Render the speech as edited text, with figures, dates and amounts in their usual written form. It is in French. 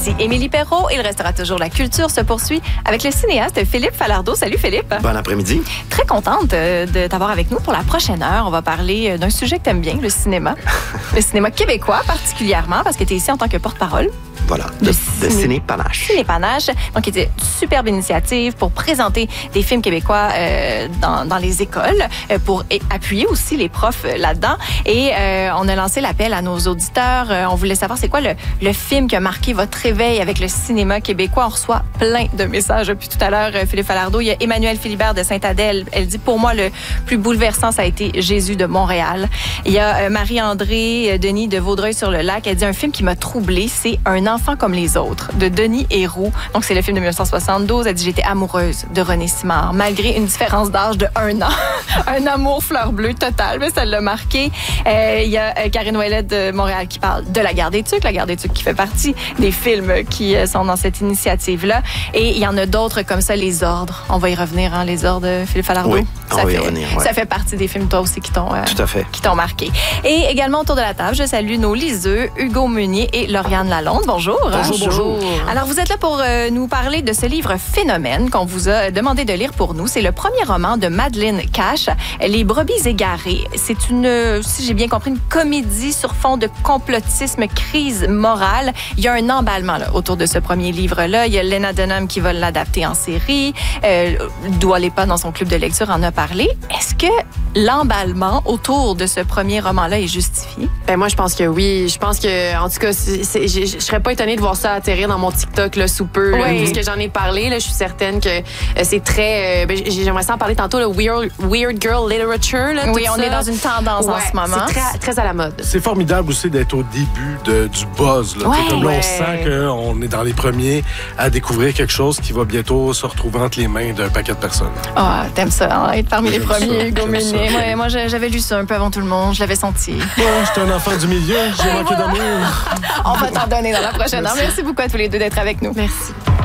Ici Émilie Perrault. Il restera toujours la culture se poursuit avec le cinéaste Philippe Falardeau. Salut Philippe. Bon après-midi. Très contente de t'avoir avec nous pour la prochaine heure. On va parler d'un sujet que tu aimes bien, le cinéma. Le cinéma québécois particulièrement, parce que tu es ici en tant que porte-parole. Voilà, de Ciné Panache. Ciné Panache. Donc, c'était une superbe initiative pour présenter des films québécois dans les écoles, pour appuyer aussi les profs là-dedans. Et on a lancé l'appel à nos auditeurs. On voulait savoir c'est quoi le film qui a marqué votre réveil avec le cinéma québécois. On reçoit plein de messages. Puis tout à l'heure, Philippe Falardeau, il y a Emmanuelle Philibert de Sainte-Adèle. Elle dit, pour moi, le plus bouleversant, ça a été Jésus de Montréal. Il y a Marie-André Denis de Vaudreuil-sur-le-Lac. Elle dit, un film qui m'a troublée, c'est Un enfant comme les autres, de Denis Héroux. Donc, c'est le film de 1972. Elle dit, j'étais amoureuse de René Simard, malgré une différence d'âge de 1 an. Un amour fleur bleue total, mais ça l'a marqué. Il y a Karine Ouellet de Montréal qui parle de La Guerre des Tucs. La Guerre des Tucs qui fait partie des films qui sont dans cette initiative-là. Et il y en a d'autres comme ça, Les Ordres. On va y revenir, hein, Les Ordres, Philippe Falardeau. Oui, on va y revenir. Ouais. Ça fait partie des films, toi aussi, qui t'ont Tout à fait. Qui t'ont marqué. Et également, autour de la table, je salue nos liseux, Hugo Meunier et Lauriane Lalonde. Bonjour. Bonjour. Alors, vous êtes là pour nous parler de ce livre Phénomène qu'on vous a demandé de lire pour nous. C'est le premier roman de Madeleine Cash, Les brebis égarées. C'est une, si j'ai bien compris, une comédie sur fond de complotisme, crise morale. Il y a un emballement là, autour de ce premier livre-là. Il y a Lena Dunham qui va l'adapter en série. Dua Lipa, dans son club de lecture, en a parlé. Est-ce que l'emballement autour de ce premier roman-là est justifié? Ben moi, je pense que oui. Je pense que, en tout cas, je serais pas étonnée de voir ça atterrir dans mon TikTok là, sous peu. Oui. Puisque j'en ai parlé, là, je suis certaine que c'est très... j'aimerais ça en parler tantôt, le weird girl literature. Là, Oui, tout on ça. est dans une tendance en ce moment. C'est très, très à la mode. C'est formidable aussi d'être au début du buzz. Là. Ouais. Comme là, Ouais. on sent qu'on est dans les premiers à découvrir quelque chose qui va bientôt se retrouver entre les mains d'un paquet de personnes. Ah, t'aimes ça, hein, être parmi les J'aime premiers, ça, Hugo j'aime Meunier. ça. Ouais, moi, j'avais lu ça un peu avant tout le monde. Je l'avais senti. Bon, j'étais un enfant du milieu, j'ai manqué d'amour. On va t'en donner dans la prochaine heure. Merci. Merci beaucoup à tous les deux d'être avec nous. Merci.